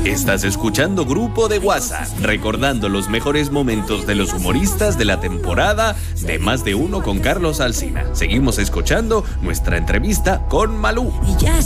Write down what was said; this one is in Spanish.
Estás escuchando Grupo de WhatsApp, recordando los mejores momentos de los humoristas de la temporada de Más de Uno con Carlos Alsina. Seguimos escuchando nuestra entrevista con Malú.